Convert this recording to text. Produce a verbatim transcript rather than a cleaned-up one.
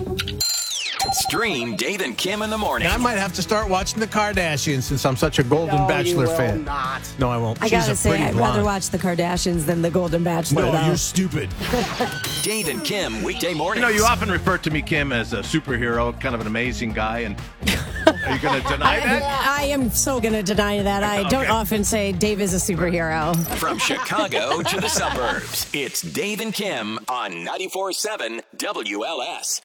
Stream Dave and Kim in the morning. I might have to start watching the Kardashians since I'm such a Golden No, Bachelor you will fan. not. No, I won't. I She's gotta a say, pretty I'd blonde. rather watch the Kardashians than the Golden Bachelor. No, though. you're stupid. Dave and Kim, weekday You mornings. know, you often refer to me, Kim, as a superhero, kind of an amazing guy, and are you going to deny that? I, I am so going to deny that. I Okay. don't often say Dave is a superhero. From Chicago to the suburbs, it's Dave and Kim on ninety-four point seven W L S.